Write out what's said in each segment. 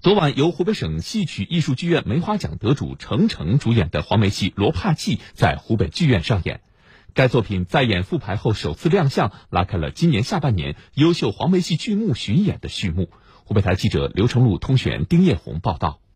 昨晚由湖北省戏曲艺术剧院梅花奖得主程程主演的黄梅戏《罗帕记》在湖北剧院上演。该作品在演复排后首次亮相，拉开了今年下半年优秀黄梅戏剧目巡演的序幕。湖北台记者刘成禄、通玄、丁叶红报道。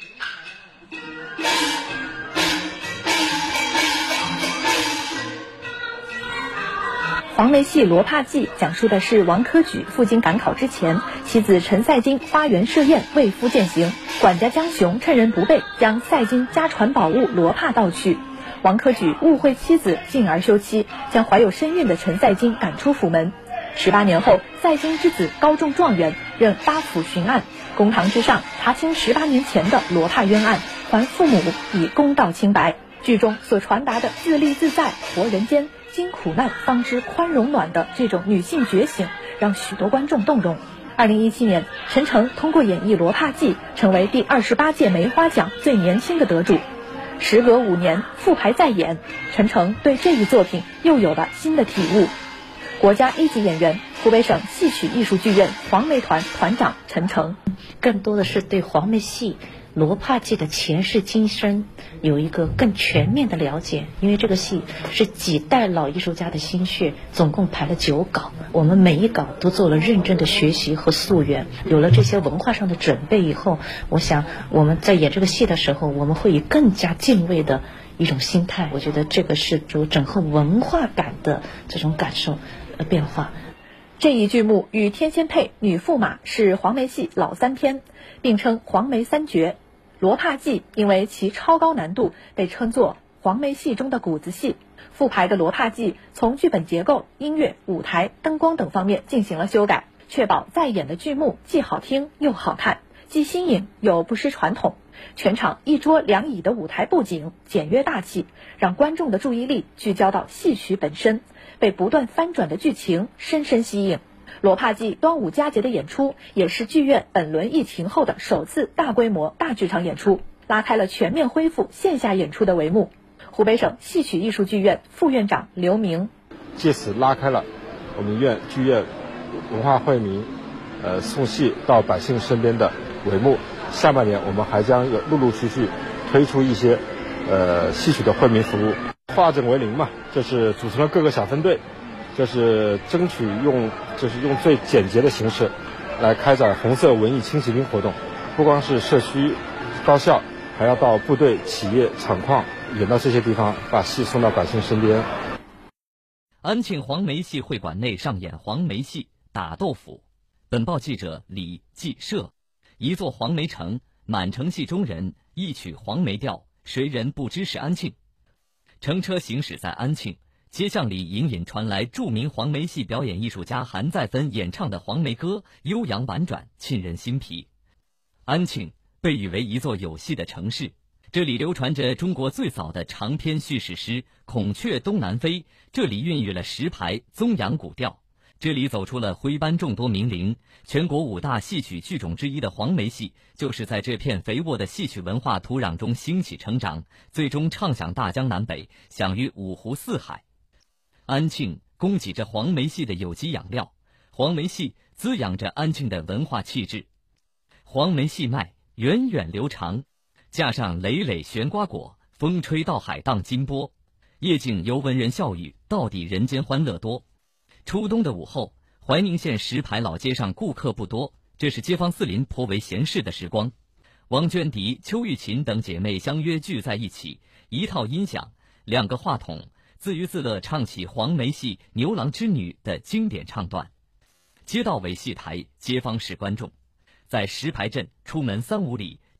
黄梅戏《罗帕记》讲述的是王科举赴京赶考之前，妻子陈赛金花园设宴为夫饯行，管家江雄趁人不备，将赛金家传宝物罗帕盗去。王科举误会妻子，进而休妻，将怀有身孕的陈赛金赶出府门。18年后，赛金之子高中状元，任八府巡按，公堂之上查清18年前的罗帕冤案，还父母以公道清白。剧中所传达的自立自在、活人间、经苦难方知宽容暖的这种女性觉醒，让许多观众动容。2017年，陈程通过演绎《罗帕记》，成为第28届梅花奖最年轻的得主。时隔5年复排再演，陈程对这一作品又有了新的体悟。国家1级演员，湖北省戏曲艺术剧院黄梅团团长陈程， 更多的是对黄梅戏罗帕记的前世今生有一个更全面的了解，因为这个戏是几代老艺术家的心血，总共排了9稿，我们每一稿都做了认真的学习和溯源，有了这些文化上的准备以后，我想我们在演这个戏的时候，我们会以更加敬畏的一种心态，我觉得这个是整个文化感的这种感受变化。 这一剧目与天仙配、女驸马是黄梅戏老3篇，并称黄梅3绝。罗帕记因为其超高难度，被称作黄梅戏中的谷子戏。复排的罗帕记从剧本结构、音乐、舞台、灯光等方面进行了修改，确保在演的剧目既好听又好看，既新颖又不失传统。全场1桌2椅的舞台布景简约大气，让观众的注意力聚焦到戏曲本身，被不断翻转的剧情深深吸引。罗帕记端午佳节的演出也是剧院本轮疫情后的首次大规模大剧场演出，拉开了全面恢复线下演出的帷幕。湖北省戏曲艺术剧院副院长刘明， 借此拉开了我们剧院文化惠民送戏到百姓身边的帷幕。下半年我们还将有陆陆续续推出一些戏曲的惠民服务。化整为零嘛，就是组成了各个小分队，就是争取用最简洁的形式来开展红色文艺轻骑兵活动，不光是社区高校，还要到部队、企业、厂矿，演到这些地方，把戏送到百姓身边。 安庆黄梅戏会馆内上演黄梅戏打豆腐。本报记者李继社。一座黄梅城，满城戏中人，一曲黄梅调，谁人不知是安庆？乘车行驶在安庆，街巷里隐隐传来著名黄梅戏表演艺术家韩再芬演唱的黄梅歌，悠扬婉转，沁人心脾。安庆被誉为一座有戏的城市，这里流传着中国最早的长篇叙事诗《孔雀东南飞》，这里孕育了石牌、宗阳古调。这里走出了徽班众多名伶，全国5大戏曲剧种之一的黄梅戏，就是在这片肥沃的戏曲文化土壤中兴起成长，最终畅响大江南北，享誉5湖4海。安庆供给着黄梅戏的有机养料，黄梅戏滋养着安庆的文化气质。黄梅戏脉源远流长，架上累累悬瓜果，风吹到海荡金波。夜景由文人笑语，到底人间欢乐多。初冬的午后，怀宁县石牌老街上顾客不多，这是街坊四邻颇为闲适的时光。王娟迪、邱玉琴等姐妹相约聚在一起，一套音响，2个话筒，自娱自乐唱起黄梅戏《牛郎织女》的经典唱段。街道尾戏台，街坊是观众。在石牌镇出门3-5里，